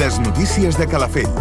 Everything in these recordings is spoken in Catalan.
Les notícies de Calafell.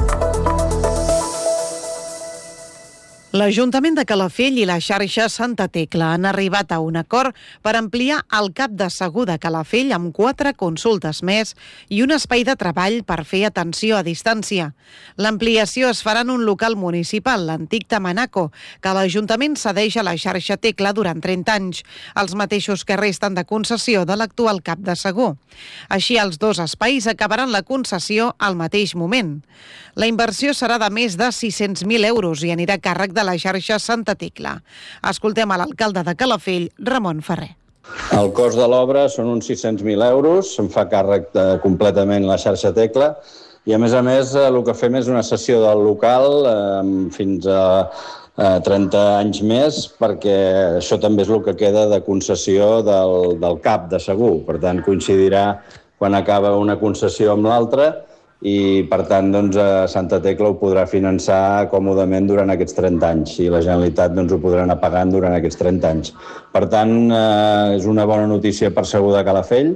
L'Ajuntament de Calafell i la xarxa Santa Tecla han arribat a un acord per ampliar el CAP de Segur de Calafell amb 4 consultes més i un espai de treball per fer atenció a distància. L'ampliació es farà en un local municipal, l'antic Tamanaco, que l'Ajuntament cedeix a la xarxa Tecla durant 30 anys, els mateixos que resten de concessió de l'actual CAP de Segur. Així, els 2 espais acabaran la concessió al mateix moment. La inversió serà de més de 600.000 euros i anirà a càrrec de la xarxa Santa Tecla. Escoltem a l'alcalde de Calafell, Ramon Ferrer. El cost de l'obra són uns 600.000 euros, se'n fa càrrec completament la xarxa Tecla i a més el que fem és una cessió del local fins a 30 anys més, perquè això també és el que queda de concessió del CAP de Segur. Per tant, coincidirà quan acaba una concessió amb l'altra i, per tant, Santa Tecla ho podrà finançar còmodament durant aquests 30 anys i la Generalitat ho podrà anar pagant durant aquests 30 anys. Per tant, és una bona notícia per Segur de Calafell.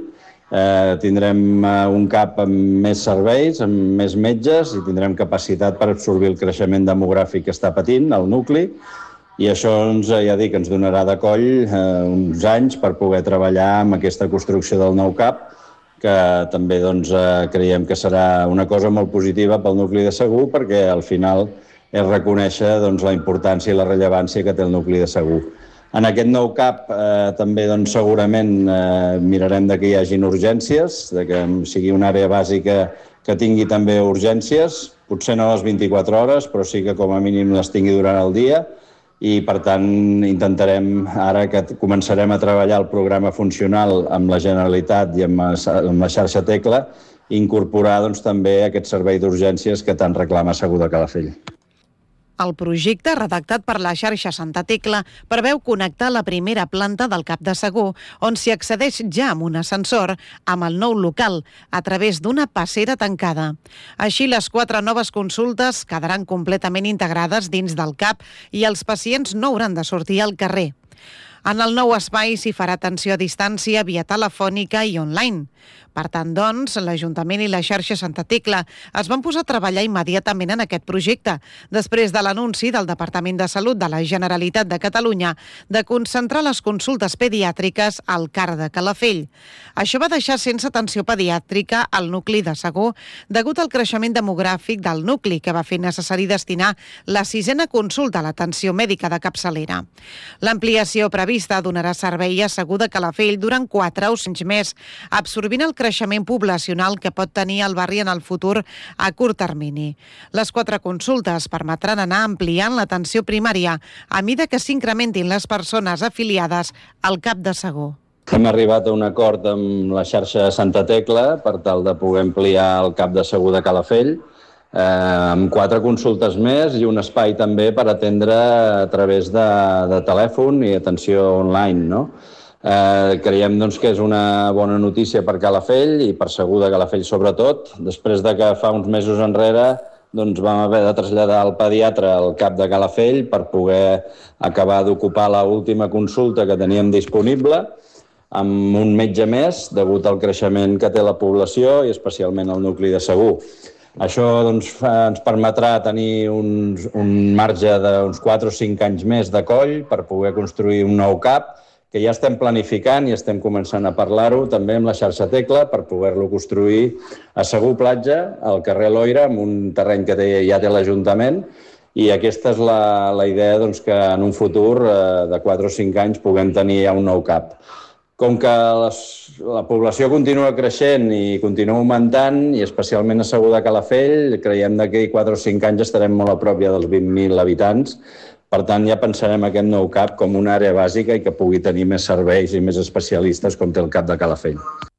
Tindrem un CAP amb més serveis, amb més metges i tindrem capacitat per absorbir el creixement demogràfic que està patint el nucli i això ja dic, ens donarà de coll uns anys per poder treballar amb aquesta construcció del nou CAP, que també creiem que serà una cosa molt positiva pel nucli de Segur, perquè al final és reconèixer la importància i la rellevància que té el nucli de Segur. En aquest nou CAP també segurament mirarem que hi hagin urgències, que sigui una àrea bàsica que tingui també urgències, potser no a les 24 hores, però sí que com a mínim les tingui durant el dia. I, per tant, intentarem, ara que començarem a treballar el programa funcional amb la Generalitat i amb la xarxa Tecla, incorporar també aquest servei d'urgències que tant reclama Segur de Calafell. El projecte, redactat per la xarxa Santa Tecla, preveu connectar la primera planta del CAP de Segur, on s'hi accedeix ja amb un ascensor, amb el nou local, a través d'una passera tancada. Així, les 4 noves consultes quedaran completament integrades dins del CAP i els pacients no hauran de sortir al carrer. En el nou espai s'hi farà atenció a distància via telefònica i online. Per tant, l'Ajuntament i la xarxa Santa Tecla es van posar a treballar immediatament en aquest projecte, després de l'anunci del Departament de Salut de la Generalitat de Catalunya de concentrar les consultes pediàtriques al CAR de Calafell. Això va deixar sense atenció pediàtrica al nucli de Segur degut al creixement demogràfic del nucli, que va fer necessari destinar la 6a consulta a l'atenció mèdica de capçalera. L'ampliació prevista donarà servei a Segur de Calafell durant 4 o 5 anys més, absorbint el creixement poblacional que pot tenir el barri en el futur a curt termini. Les 4 consultes permetran anar ampliant l'atenció primària a mesura que s'incrementin les persones afiliades al CAP de Segur. Hem arribat a un acord amb la xarxa Santa Tecla per tal de poder ampliar el CAP de Segur de Calafell amb 4 consultes més i un espai també per atendre a través de telèfon i atenció online, no? Creiem que és una bona notícia per Calafell i per Segur de Calafell sobretot, després de que fa uns mesos enrere vam haver de traslladar el pediatre al CAP de Calafell per poder acabar d'ocupar l'última consulta que teníem disponible amb un metge més, degut al creixement que té la població i especialment el nucli de Segur. Això ens permetrà tenir un marge d'uns 4 o 5 anys més de coll per poder construir un nou CAP, que ja estem planificant i estem començant a parlar-ho també amb la xarxa Tecla per poder-lo construir a Segur Platja, al carrer Loira, amb un terreny que ja té l'Ajuntament, i aquesta és la idea que en un futur de 4 o 5 anys puguem tenir ja un nou CAP. Com que la població continua creixent i continua augmentant, i especialment a Segur de Calafell, creiem que d'aquí 4 o 5 anys estarem molt a prop ja dels 20.000 habitants. Per tant, ja pensarem aquest nou CAP com una àrea bàsica i que pugui tenir més serveis i més especialistes com té el CAP de Calafell.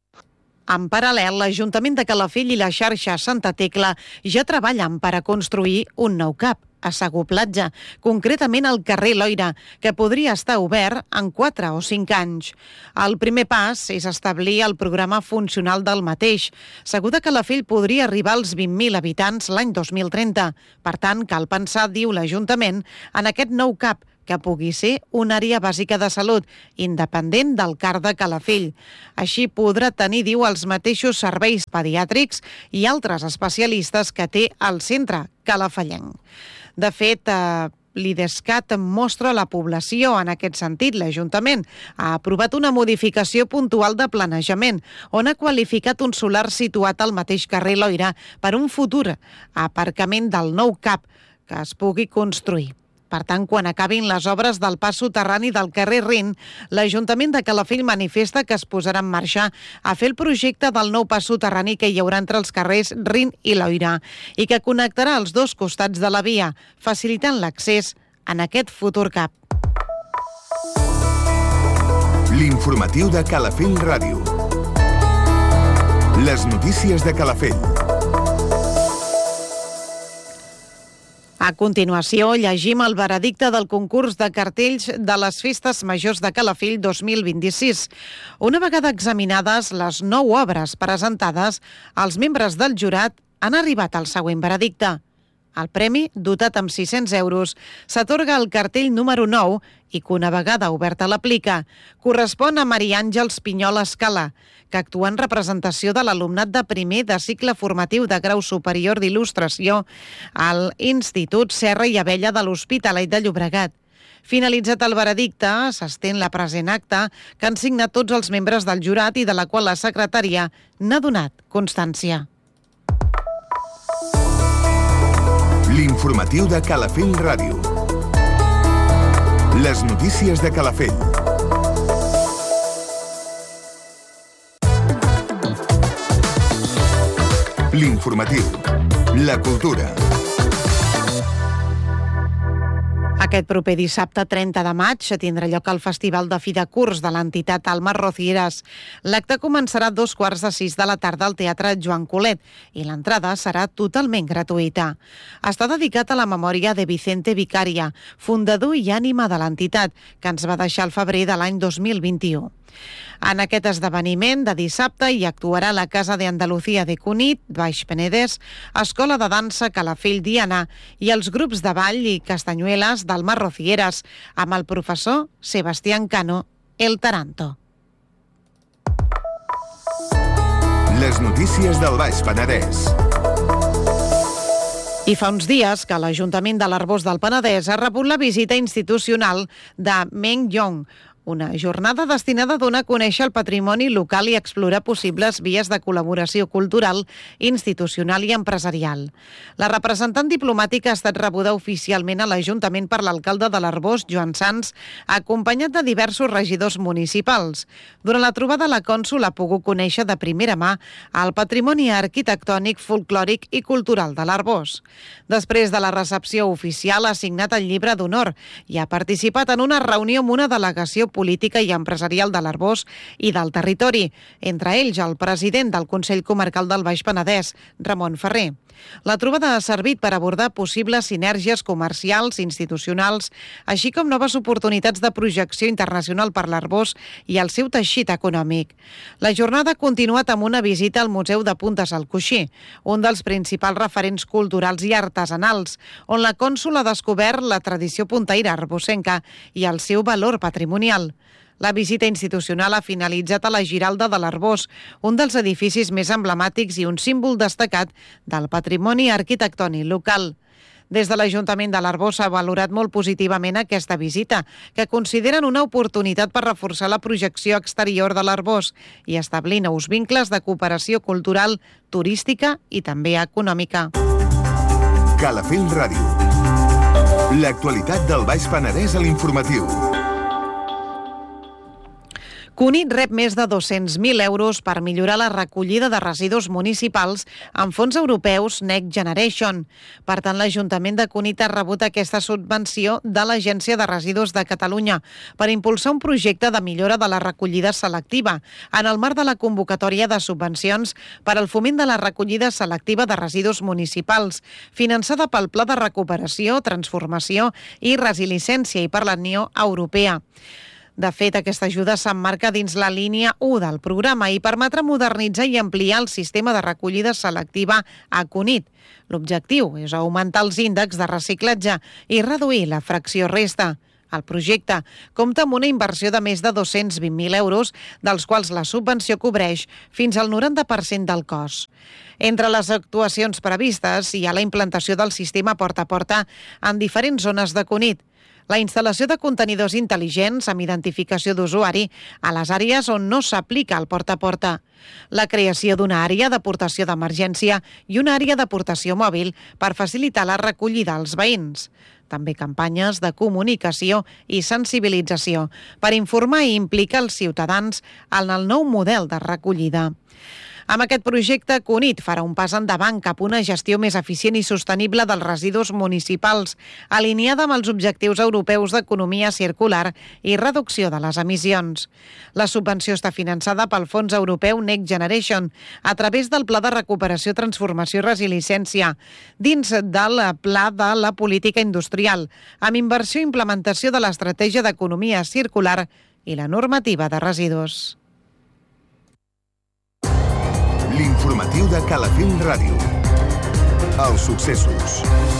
En paral·lel, l'Ajuntament de Calafell i la xarxa Santa Tecla ja treballen per a construir un nou CAP a Segur Platja, concretament al carrer Loira, que podria estar obert en 4 o 5 anys. El primer pas és establir el programa funcional del mateix. Segur de Calafell podria arribar als 20.000 habitants l'any 2030. Per tant, cal pensar, diu l'Ajuntament, en aquest nou CAP, que pugui ser una àrea bàsica de salut, independent del CAR de Calafell. Així podrà tenir, diu, els mateixos serveis pediàtrics i altres especialistes que té el centre calafellenc. De fet, l'IDESCAT mostra la població en aquest sentit. L'Ajuntament ha aprovat una modificació puntual de planejament on ha qualificat un solar situat al mateix carrer Loira per un futur aparcament del nou CAP que es pugui construir. Per tant, quan acabin les obres del pas soterrani del carrer Rin, l'Ajuntament de Calafell manifesta que es posarà en marxa a fer el projecte del nou pas soterrani que hi haurà entre els carrers Rin i Loira i que connectarà els dos costats de la via, facilitant l'accés en aquest futur CAP. L'informatiu de Calafell Ràdio. Les notícies de Calafell. A continuació, llegim el veredicte del concurs de cartells de les Festes Majors de Calafell 2026. Una vegada examinades les 9 obres presentades, els membres del jurat han arribat al següent veredicte. El premi, dotat amb 600 euros, s'atorga al cartell número 9 i que una vegada oberta l'aplica, correspon a Maria Àngels Pinyol Escala, que actua en representació de l'alumnat de primer de cicle formatiu de grau superior d'il·lustració al Institut Serra i Abella de l'Hospitalet de Llobregat. Finalitzat el veredicte, s'estén la present acta que han signat tots els membres del jurat i de la qual la secretaria n'ha donat constància. L'informatiu de Calafell Ràdio. Les notícies de Calafell. L'informatiu. La cultura. Aquest proper dissabte 30 de maig tindrà lloc el Festival de Fi de Curs de l'entitat Almas Rocieres. L'acte començarà a 5:45 de la tarda al Teatre Joan Colet i l'entrada serà totalment gratuïta. Està dedicat a la memòria de Vicente Vicaria, fundador i ànima de l'entitat, que ens va deixar al febrer de l'any 2021. En aquest esdeveniment de dissabte hi actuarà la Casa de Andalucía de Cunit, Baix Penedès, Escola de Dansa Calafell Diana i els grups de ball i castanyueles d'Almas Rocieres, amb el professor Sebastián Cano, el Taranto. Les notícies del Baix Penedès. I fa uns dies que l'Ajuntament de l'Arboç del Penedès ha rebut la visita institucional de Meng Yong, una jornada destinada a donar a conèixer el patrimoni local i explorar possibles vies de col·laboració cultural, institucional i empresarial. La representant diplomàtica ha estat rebuda oficialment a l'Ajuntament per l'alcalde de l'Arboç, Joan Sans, acompanyat de diversos regidors municipals. Durant la trobada, la cònsol ha pogut conèixer de primera mà el patrimoni arquitectònic, folclòric i cultural de l'Arboç. Després de la recepció oficial, ha signat el llibre d'honor i ha participat en una reunió amb una delegació política i empresarial de l'Arboç i del territori, entre ells el president del Consell Comarcal del Baix Penedès, Ramon Ferrer. La trobada ha servit per abordar possibles sinergies comercials, institucionals, així com noves oportunitats de projecció internacional per l'Arboç i el seu teixit econòmic. La jornada ha continuat amb una visita al Museu de Puntes al Coixí, un dels principals referents culturals i artesanals, on la cònsol ha descobert la tradició puntaire arbocenca i el seu valor patrimonial. La visita institucional ha finalitzat a la Giralda de l'Arboç, un dels edificis més emblemàtics i un símbol destacat del patrimoni arquitectònic local. Des de l'Ajuntament de l'Arboç s'ha valorat molt positivament aquesta visita, que consideren una oportunitat per reforçar la projecció exterior de l'Arboç i establir nous vincles de cooperació cultural, turística i també econòmica. Calafell Ràdio. L'actualitat del Baix Penedès a l'informatiu. Cunit rep més de 200.000 euros per millorar la recollida de residus municipals amb fons europeus Next Generation. Per tant, l'Ajuntament de Cunit ha rebut aquesta subvenció de l'Agència de Residus de Catalunya per impulsar un projecte de millora de la recollida selectiva en el marc de la convocatòria de subvencions per al foment de la recollida selectiva de residus municipals, finançada pel Pla de Recuperació, Transformació i Resiliència i per la Unió Europea. De fet, aquesta ajuda s'emmarca dins la línia 1 del programa i permetrà modernitzar i ampliar el sistema de recollida selectiva a Cunit. L'objectiu és augmentar els índexs de reciclatge i reduir la fracció resta. El projecte compta amb una inversió de més de 220.000 euros, dels quals la subvenció cobreix fins al 90% del cost. Entre les actuacions previstes hi ha la implantació del sistema porta a porta en diferents zones de Cunit, la instal·lació de contenidors intel·ligents amb identificació d'usuari a les àrees on no s'aplica el porta a porta, la creació d'una àrea d'aportació d'emergència i una àrea d'aportació mòbil per facilitar la recollida als veïns. També campanyes de comunicació i sensibilització per informar i implicar els ciutadans en el nou model de recollida. Amb aquest projecte, Cunit farà un pas endavant cap a una gestió més eficient i sostenible dels residus municipals, alineada amb els objectius europeus d'economia circular i reducció de les emissions. La subvenció està finançada pel Fons Europeu Next Generation a través del Pla de Recuperació, Transformació i Resiliència, dins del Pla de la Política Industrial, amb inversió i implementació de l'Estratègia d'Economia Circular i la normativa de residus. L'informatiu de Calafell Ràdio. Els successos.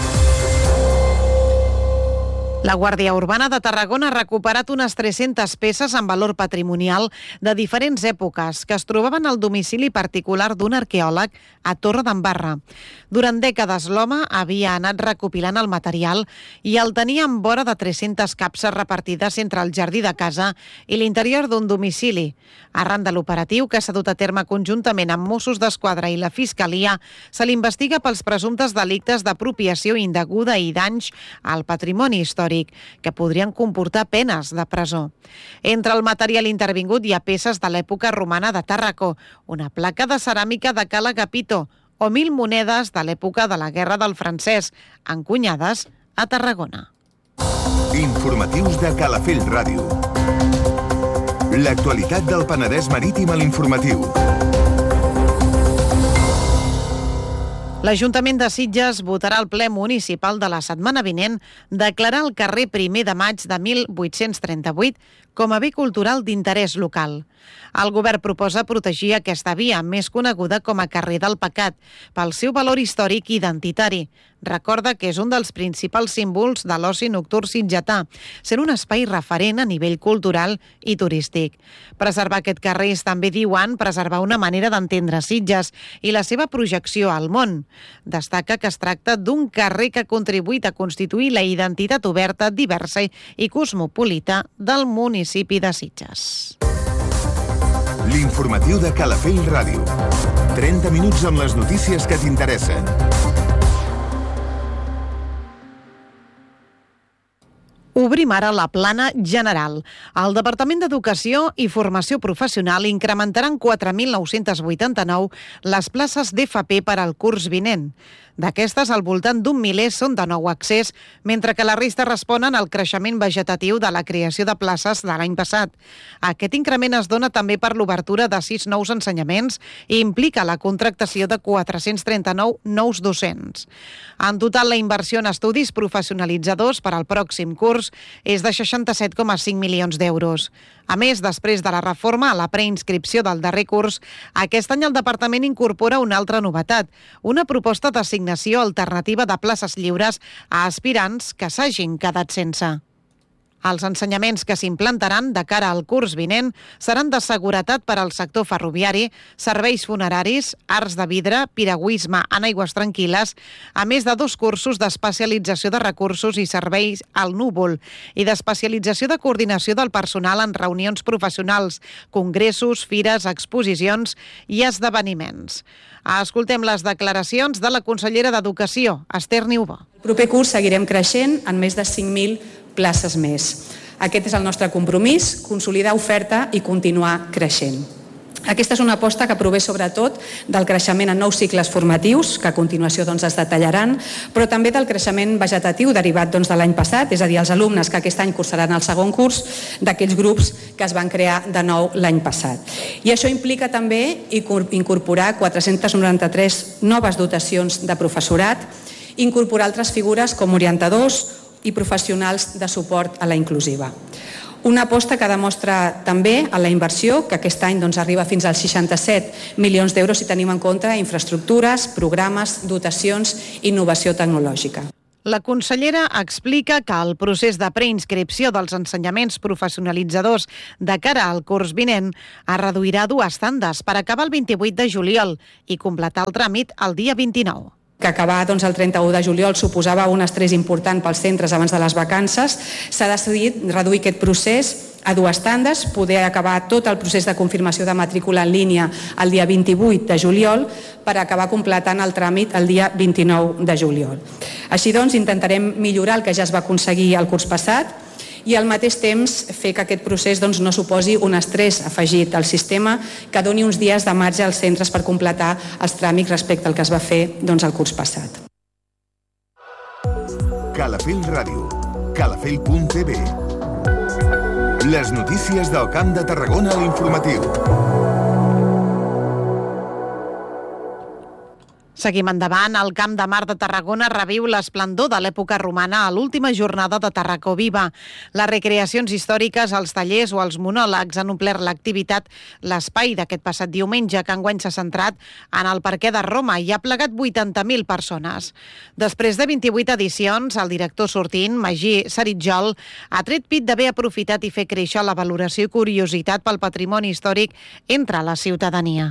La Guàrdia Urbana de Tarragona ha recuperat unes 300 peces amb valor patrimonial de diferents èpoques que es trobaven al domicili particular d'un arqueòleg a Torredembarra. Durant dècades l'home havia anat recopilant el material i el tenia en vora de 300 capses repartides entre el jardí de casa i l'interior d'un domicili. Arran de l'operatiu, que s'ha dut a terme conjuntament amb Mossos d'Esquadra i la Fiscalia, se l'investiga pels presumptes delictes d'apropiació indeguda i danys al patrimoni històric, que podrien comportar penes de presó. Entre el material intervingut hi ha peces de l'època romana de Tàrraco, una placa de ceràmica de Cala Gapito o 1.000 monedes de l'època de la Guerra del Francès, encunyades a Tarragona. Informatius de Calafell Ràdio. L'actualitat del Penedès Marítim a l'informatiu. L'Ajuntament de Sitges votarà al ple municipal de la setmana vinent declarar el carrer 1 de maig de 1838 com a bé cultural d'interès local. El govern proposa protegir aquesta via, més coneguda com a carrer del Pecat, pel seu valor històric i identitari. Recorda que és un dels principals símbols de l'oci nocturn sitgetà, sent un espai referent a nivell cultural i turístic. Preservar aquest carrer és també, diuen, preservar una manera d'entendre Sitges i la seva projecció al món. Destaca que es tracta d'un carrer que ha contribuït a constituir la identitat oberta, diversa i cosmopolita del municipi de Sitges. L'informatiu de Calafell Ràdio. 30 minuts amb les notícies que t'interessen. Obrim ara la plana general. El Departament d'Educació i Formació Professional incrementaran 4.989 les places d'FP per al curs vinent. D'aquestes, al voltant d'un miler són de nou accés, mentre que la resta responen al creixement vegetatiu de la creació de places de l'any passat. Aquest increment es dona també per l'obertura de 6 nous ensenyaments i implica la contractació de 439 nous docents. En total, la inversió en estudis professionalitzadors per al pròxim curs és de 67,5 milions d'euros. A més, després de la reforma a la preinscripció del darrer curs, aquest any el departament incorpora una altra novetat, una proposta d'assignació alternativa de places lliures a aspirants que s'hagin quedat sense. Els ensenyaments que s'implantaran de cara al curs vinent seran de seguretat per al sector ferroviari, serveis funeraris, arts de vidre, piragüisme en aigües tranquil·les, a més de 2 cursos d'especialització de recursos i serveis al núvol i d'especialització de coordinació del personal en reunions professionals, congressos, fires, exposicions i esdeveniments. Escoltem les declaracions de la consellera d'Educació, Esther Niubó. El proper curs seguirem creixent en més de 5.000 places més. Aquest és el nostre compromís, consolidar oferta i continuar creixent. Aquesta és una aposta que prové sobretot del creixement en nous cicles formatius, que a continuació es detallaran, però també del creixement vegetatiu derivat de l'any passat, és a dir, els alumnes que aquest any cursaran el segon curs d'aquells grups que es van crear de nou l'any passat. I això implica també incorporar 493 noves dotacions de professorat, incorporar altres figures com orientadors i professionals de suport a la inclusiva. Una aposta que demostra també en la inversió, que aquest any arriba fins als 67 milions d'euros si tenim en compte infraestructures, programes, dotacions i innovació tecnològica. La consellera explica que el procés de preinscripció dels ensenyaments professionalitzadors de cara al curs vinent es reduirà a 2 tandes per acabar el 28 de juliol i completar el tràmit el dia 29. Que acabar el 31 de juliol suposava un estrès important pels centres abans de les vacances, s'ha decidit reduir aquest procés a 2 tandes, poder acabar tot el procés de confirmació de matrícula en línia el dia 28 de juliol per acabar completant el tràmit el dia 29 de juliol. Així doncs, intentarem millorar el que ja es va aconseguir el curs passat i al mateix temps fer que aquest procés no suposi un estrès afegit al sistema que doni uns dies de marge als centres per completar els tràmits respecte al que es va fer el curs passat. Calafell Ràdio, calafell.tv. Les notícies del Camp de Tarragona a l'informatiu. Seguim endavant. El Camp de Mar de Tarragona reviu l'esplendor de l'època romana a l'última jornada de Tarracó Viva. Les recreacions històriques, els tallers o els monòlegs han omplert l'activitat. L'espai d'aquest passat diumenge, que enguany s'ha centrat en el Parquet de Roma i ha plegat 80.000 persones. Després de 28 edicions, el director sortint, Magí Saritjol, ha tret pit d'haver aprofitat i fer créixer la valoració i curiositat pel patrimoni històric entre la ciutadania.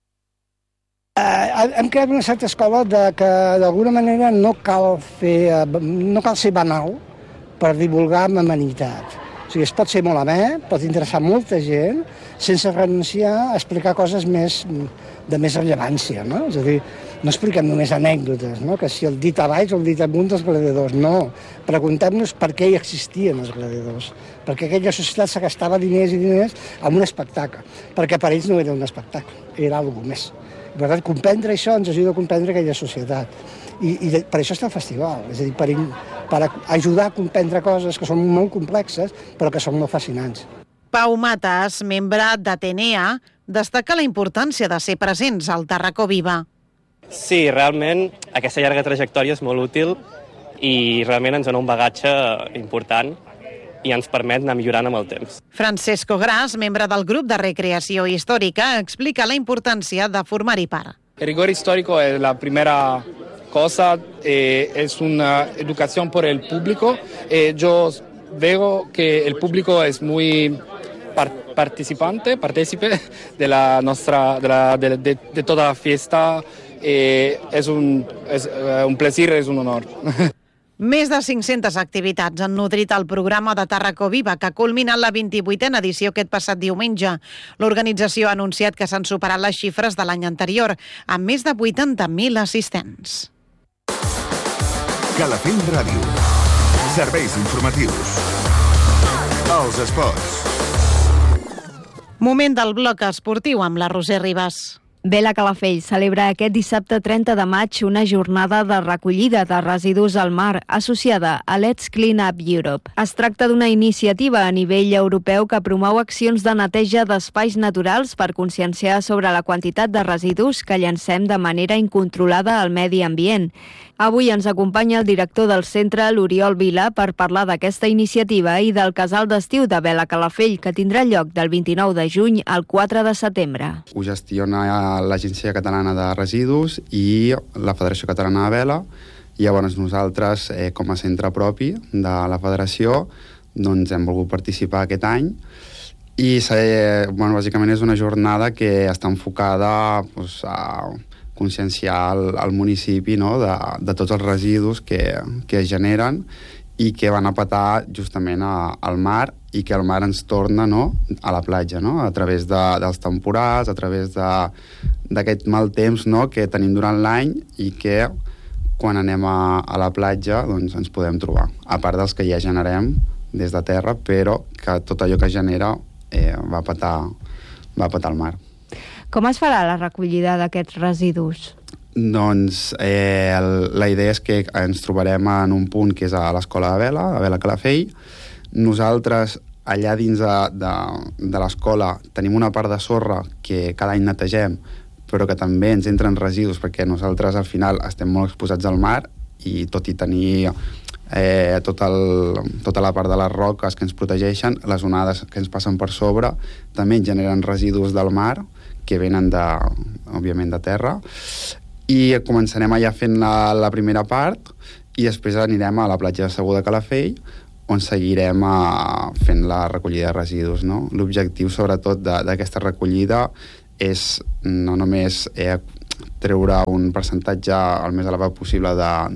Hem creat una certa escola que d'alguna manera no cal ser banal per divulgar amb amenitat. O sigui, es pot ser molt amè, pot interessar molta gent, sense renunciar a explicar coses de més rellevància, no? És a dir, no expliquem només anècdotes, no? Que si el dit a baix o el dit amunt dels gladiadors, no. Preguntem-nos per què hi existien els gladiadors, perquè aquella societat se gastava diners i diners en un espectacle, perquè per ells no era un espectacle, era alguna cosa més. Per tant, comprendre això ens ajuda a comprendre aquella societat. I per això està el festival, és a dir, per ajudar a comprendre coses que són molt complexes, però que són molt fascinants. Pau Matas, membre d'Atenea, destaca la importància de ser presents al Tarracó Viva. Sí, realment aquesta llarga trajectòria és molt útil i realment ens dona un bagatge important i ens permet anar millorant amb el temps. Francesco Gras, membre del grup de recreació històrica, explica la importància de formar-hi part. El rigor histórico es la primera cosa, es una educación por el público. Yo veo que el público es muy partícipe de la nuestra de toda la fiesta. Es un placer, es un honor. Més de 500 activitats han nodrit el programa de Tarracó Viva, que ha culminat la 28a edició aquest passat diumenge. L'organització ha anunciat que s'han superat les xifres de l'any anterior, amb més de 80.000 assistents. Calafell Ràdio. Serveis informatius. Els esports. Moment del bloc esportiu amb la Roser Ribas. Vela Calafell celebra aquest dissabte 30 de maig una jornada de recollida de residus al mar associada a Let's Clean Up Europe. Es tracta d'una iniciativa a nivell europeu que promou accions de neteja d'espais naturals per conscienciar sobre la quantitat de residus que llancem de manera incontrolada al medi ambient. Avui ens acompanya el director del centre, l'Oriol Vila, per parlar d'aquesta iniciativa i del casal d'estiu de Vela Calafell, que tindrà lloc del 29 de juny al 4 de setembre. Ho gestiona l'Agència Catalana de Residus i la Federació Catalana de Vela. Llavors nosaltres, com a centre propi de la federació, doncs hem volgut participar aquest any i bàsicament és una jornada que està enfocada a conscienciar el municipi, no, de tots els residus que es generen i que van a petar justament al mar i que el mar ens torna, no, a la platja, no, a través dels temporals, a través d'aquest mal temps, no, que tenim durant l'any i que quan anem a la platja doncs ens podem trobar, a part dels que ja generem des de terra, però que tot allò que genera va petar al mar. Com es farà la recollida d'aquests residus? Doncs la idea és que ens trobarem en un punt que és a l'Escola de Vela, a Vela Calafell. Nosaltres, allà dins de l'escola, tenim una part de sorra que cada any netegem, però que també ens entren residus, perquè nosaltres al final estem molt exposats al mar i tot i tenir tota la part de les roques que ens protegeixen, les onades que ens passen per sobre també generen residus del mar que venen òbviament de terra, i començarem allà fent la primera part i després anirem a la platja de Segur de Calafell, on seguirem fent la recollida de residus, no? L'objectiu, sobretot, d'aquesta recollida és no només treure un percentatge el més elevat possible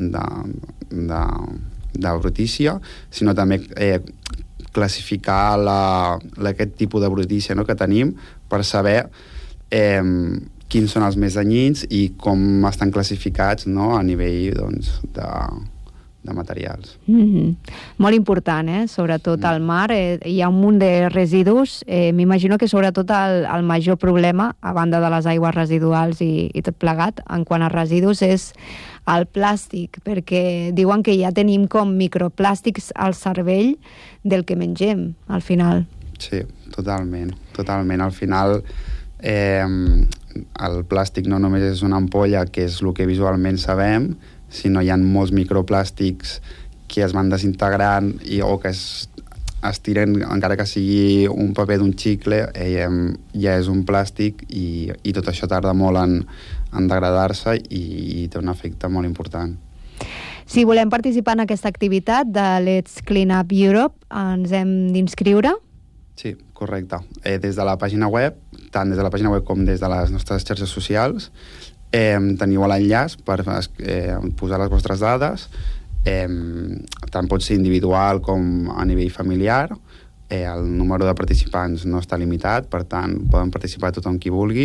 de brutícia, sinó també classificar aquest tipus de brutícia, no?, que tenim, per saber quins són els més dañins i com estan classificats, no?, a nivell, doncs, de materials. Molt important, sobretot al mar. Hi ha un munt de residus. M'imagino que sobretot el major problema, a banda de les aigües residuals i tot plegat, en quant a residus, és el plàstic, perquè diuen que ja tenim com microplàstics al cervell del que mengem, al final. Sí, totalment. Al final, el plàstic no només és una ampolla, que és el que visualment sabem, sinó hi ha molts microplàstics que es van desintegrant o que es tiren, encara que sigui un paper d'un xicle, ja és un plàstic i tot això tarda molt en degradar-se i té un efecte molt important. Si volem participar en aquesta activitat de Let's Clean Up Europe, ens hem d'inscriure? Sí, correcte. Des de la pàgina web, tant des de la pàgina web com des de les nostres xarxes socials, teniu l'enllaç per posar les vostres dades, tant pot ser individual com a nivell familiar. El número de participants no està limitat, per tant poden participar tothom qui vulgui,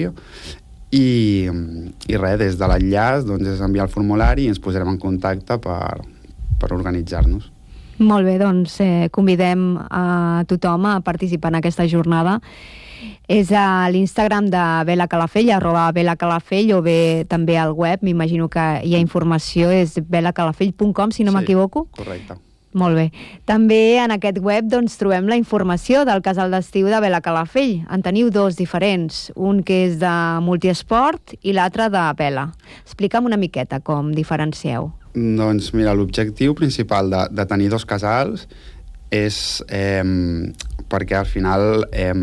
i res, des de l'enllaç doncs, és enviar el formulari i ens posarem en contacte per organitzar-nos. Molt bé, doncs convidem a tothom a participar en aquesta jornada. És a l'Instagram de Vela Calafell, @velacalafell, o bé també al web, m'imagino que hi ha informació, és velacalafell.com, si no m'equivoco. Correcte. Molt bé. També en aquest web doncs, trobem la informació del casal d'estiu de Vela Calafell. En teniu dos diferents, un que és de multiesport i l'altre de vela. Explica'm una miqueta com diferencieu. Doncs mira, l'objectiu principal de tenir dos casals és perquè al final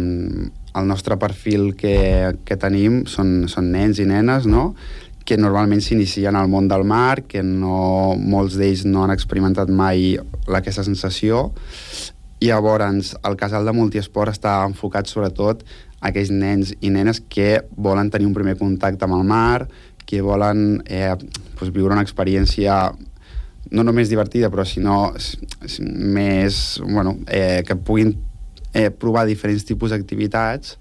el nostre perfil que tenim són nens i nenes, no?, que normalment s'inicien al món del mar, que molts d'ells no han experimentat mai aquesta sensació, i llavors el casal de multiesport està enfocat sobretot a aquells nens i nenes que volen tenir un primer contacte amb el mar, que volen viure una experiència no només divertida, però sinó més, que puguin provar diferents tipus d'activitats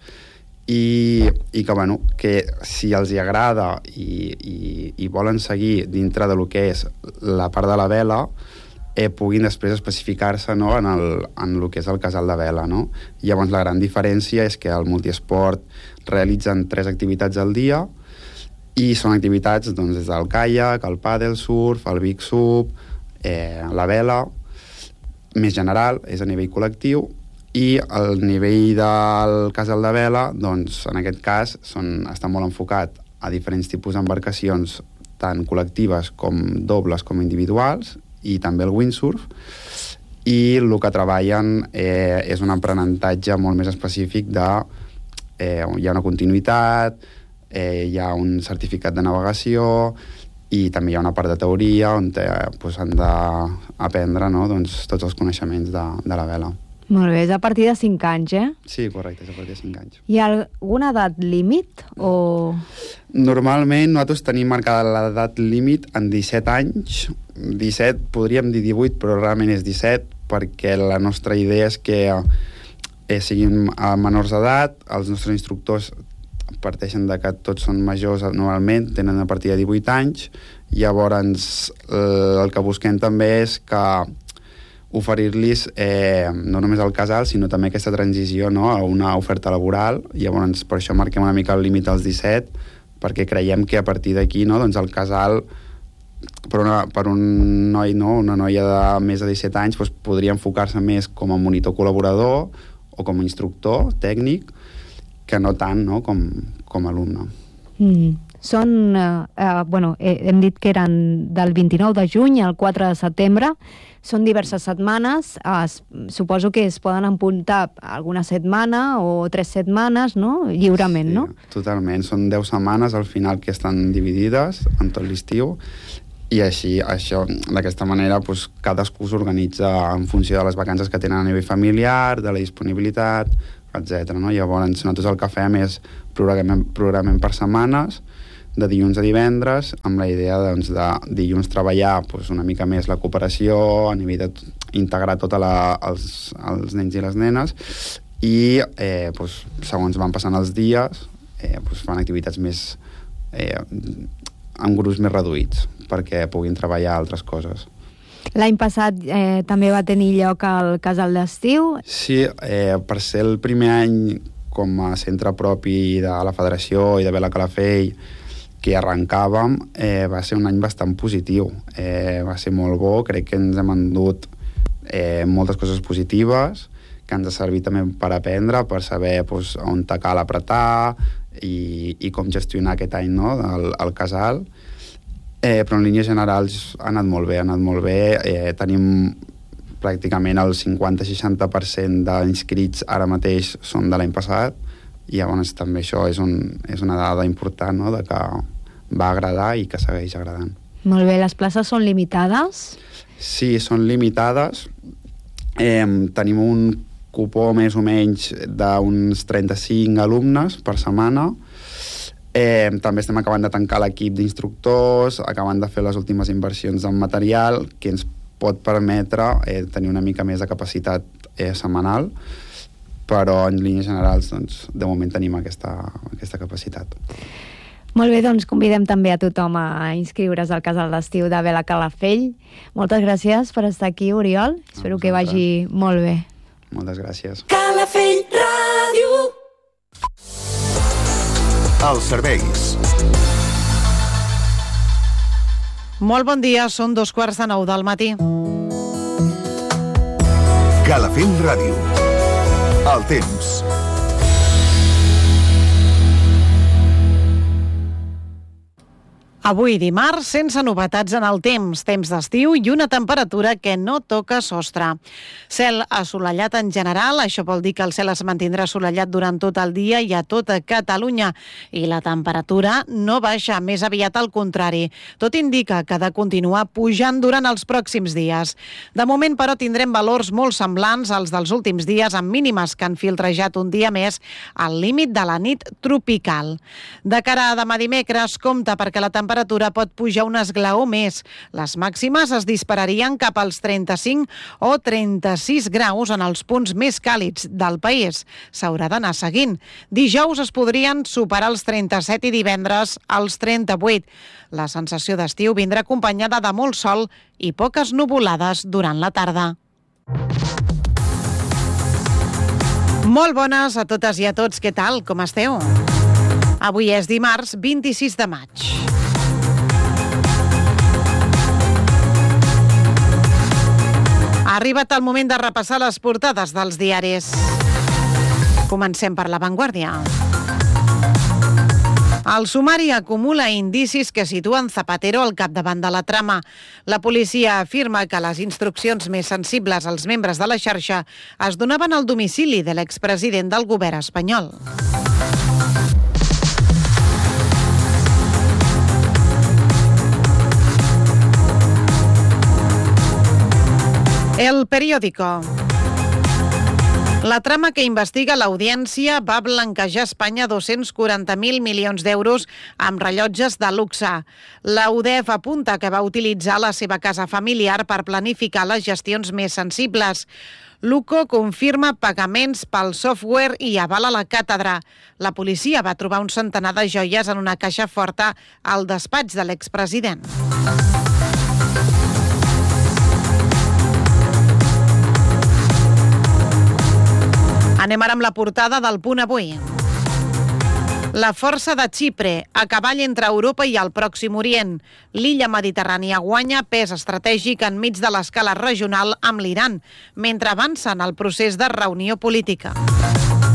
i que si els hi agrada i volen seguir dintre de lo que és la part de la vela, puguin després especificar-se, no?, en el que és el casal de vela, no? Llavors la gran diferència és que al multiesport realitzen 3 activitats al dia i són activitats doncs, des del caiac, el pàdel, surf, el big sub, la vela, més general, és a nivell col·lectiu, i el nivell del casal de vela, doncs, en aquest cas, està molt enfocat a diferents tipus d'embarcacions, tant col·lectives com dobles com individuals, i també el windsurf, i el que treballen és un aprenentatge molt més específic de hi ha una continuïtat, hi ha un certificat de navegació i també hi ha una part de teoria on han d'aprendre, no?, doncs, tots els coneixements de la vela. Molt bé, és a partir de 5 anys, Sí, correcte, és a partir de 5 anys. Hi ha alguna edat límit o...? Normalment nosaltres tenim marcada l'edat límit en 17 anys. 17, podríem dir 18, però realment és 17, perquè la nostra idea és que siguin menors d'edat, els nostres instructors parteixen de que tots són majors normalment, tenen a partir de 18 anys, llavors el que busquem també és que oferir-los no només el casal, sinó també aquesta transició, no?, a una oferta laboral. Llavors per això marquem una mica el límit als 17, perquè creiem que a partir d'aquí, no?, doncs el casal per un noi, no?, una noia de més de 17 anys, doncs podria enfocar-se més com a monitor col·laborador o com a instructor tècnic, que no tant, no?, com a alumne. Són, hem dit que eren del 29 de juny al 4 de setembre, són diverses setmanes, suposo que es poden apuntar alguna setmana o 3 setmanes, no?, lliurement, sí, no? Totalment, són 10 setmanes al final que estan dividides en tot l'estiu i així, d'aquesta manera, doncs, cadascú s'organitza en funció de les vacances que tenen a nivell familiar, de la disponibilitat, etc. No? Llavors, nosaltres el que fem és programem per setmanes, de dilluns a divendres, amb la idea doncs, de dilluns treballar doncs, una mica més la cooperació, a nivell d'integrar tots els nens i les nenes, i doncs, segons van passant els dies, doncs, fan activitats més amb grups més reduïts, perquè puguin treballar altres coses. L'any passat també va tenir lloc al Casal d'Estiu. Sí, per ser el primer any com a centre propi de la Federació i de Vela Calafell que arrencàvem, va ser un any bastant positiu. Va ser molt bo, crec que ens hem endut moltes coses positives, que ens ha servit també per aprendre, per saber doncs, on te cal apretar i com gestionar aquest any, no?, el casal. Però en línies generals ha anat molt bé, tenim pràcticament el 50-60% d'inscrits ara mateix són de l'any passat, i llavors també això és una dada important, no?, de que va agradar i que segueix agradant. Molt bé, les places són limitades? Sí, són limitades. Tenim un cupó més o menys d'uns 35 alumnes per setmana. També estem acabant de tancar l'equip d'instructors, acabant de fer les últimes inversions en material que ens pot permetre tenir una mica més de capacitat setmanal, però en línies generals doncs, de moment tenim aquesta capacitat. Molt bé, doncs convidem també a tothom a inscriure's al Casal d'Estiu de Vela Calafell. Moltes gràcies per estar aquí, Oriol. Espero que vagi molt bé. Moltes gràcies. Calafell Ràdio. Els serveis. Molt bon dia, són 2:45 del matí. Calafell Ràdio. El temps. Avui dimarts, sense novetats en el temps d'estiu i una temperatura que no toca sostre. Cel assolellat en general, això vol dir que el cel es mantindrà assolellat durant tot el dia i a tota Catalunya, i la temperatura no baixa, més aviat al contrari. Tot indica que ha de continuar pujant durant els pròxims dies. De moment, però, tindrem valors molt semblants als dels últims dies, amb mínimes que han filtrejat un dia més al límit de la nit tropical. De cara a demà dimecres, compte perquè la temperatura pot pujar un esglaó més. Les màximes es dispararien cap als 35 o 36 graus en els punts més càlids del país. S'haurà d'anar seguint. Dijous es podrien superar els 37 i divendres els 38. La sensació d'estiu vindrà acompanyada de molt sol i poques nuvolades durant la tarda. Molt bones a totes i a tots. Què tal? Com esteu? Avui és dimarts 26 de maig. Ha arribat el moment de repassar les portades dels diaris. Comencem per La Vanguardia. El sumari acumula indicis que situen Zapatero al capdavant de la trama. La policia afirma que les instruccions més sensibles als membres de la xarxa es donaven al domicili de l'expresident del govern espanyol. El Periódico. La trama que investiga l'Audiència va blanquejar a Espanya 240.000 milions d'euros amb rellotges de luxe. La UDEF apunta que va utilitzar la seva casa familiar per planificar les gestions més sensibles. Luco confirma pagaments pel software i avala la càtedra. La policia va trobar un centenar de joies en una caixa forta al despatx de l'expresident. Anem ara amb la portada del Punt Avui. La força de Xipre, a cavall entre Europa i el Pròxim Orient. L'illa mediterrània guanya pes estratègic enmig de l'escala regional amb l'Iran, mentre avança en el procés de reunió política.